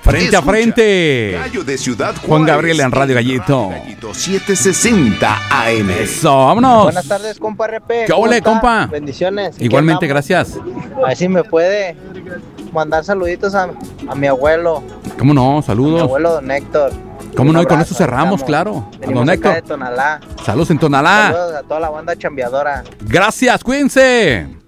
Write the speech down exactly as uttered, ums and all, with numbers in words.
Frente a frente. Gallo de Ciudad Juárez, Juan Gabriel en Radio Gallito. Gallito setecientos sesenta A M. Eso, vámonos. Buenas tardes, compa R P. ¿Qué ¿Cómo ole, está? compa? Bendiciones. Igualmente, ¿Qué andamos? gracias. A ver si me puede mandar saluditos a, a mi abuelo, ¿Cómo no? mi Saludos. abuelo Don Héctor. ¿Cómo Un no? Y con abrazo, eso cerramos, estamos. claro. A Venimos Don acá de Héctor. Tonalá. Saludos en Tonalá. Saludos a toda la banda chambeadora. Gracias, cuídense.